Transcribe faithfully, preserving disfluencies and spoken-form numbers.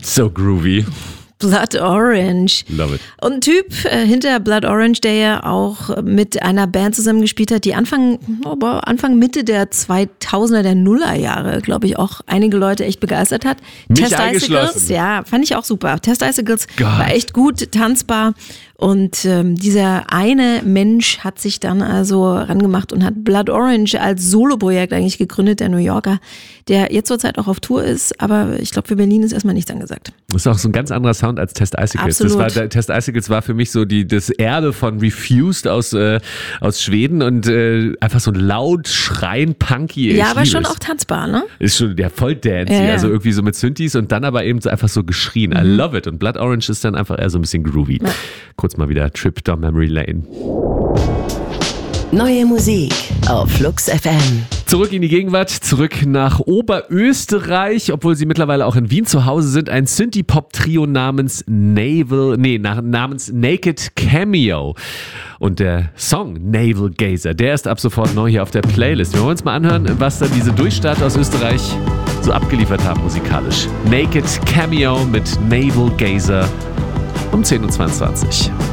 So groovy. Blood Orange. Love it. Und ein Typ äh, hinter Blood Orange, der ja auch mit einer Band zusammengespielt hat, die Anfang, aber Anfang Mitte der zweitausender, der Nullerjahre, glaube ich, auch einige Leute echt begeistert hat. Mich Test eingeschlossen. Icicles, ja, fand ich auch super. Test Icicles Gott. war echt gut, tanzbar. Und ähm, dieser eine Mensch hat sich dann also rangemacht und hat Blood Orange als Soloprojekt eigentlich gegründet, der New Yorker, der jetzt zurzeit auch auf Tour ist, aber ich glaube für Berlin ist erstmal nichts angesagt. Das ist auch so ein ganz anderer Sound als Test Icicles. Absolut. Das war, Test Icicles war für mich so die, das Erbe von Refused aus, äh, aus Schweden und äh, einfach so ein laut, schreien, punky. Ja, ich aber liebe schon es. auch tanzbar, ne? Ist schon ja, voll dancey, Ja, ja. also irgendwie so mit Synthes und dann aber eben so einfach so geschrien. Mhm. I love it. Und Blood Orange ist dann einfach eher so ein bisschen groovy. Ja. Kurz mal wieder Trip down Memory Lane. Neue Musik auf Flux F M. Zurück in die Gegenwart, zurück nach Oberösterreich, obwohl sie mittlerweile auch in Wien zu Hause sind. Ein Synthie-Pop-Trio namens Naval, nee, nach, namens Naked Cameo. Und der Song Naval Gazer, der ist ab sofort neu hier auf der Playlist. Wir wollen uns mal anhören, was da diese Durchstarter aus Österreich so abgeliefert haben musikalisch. Naked Cameo mit Naval Gazer um zehn Uhr zweiundzwanzig.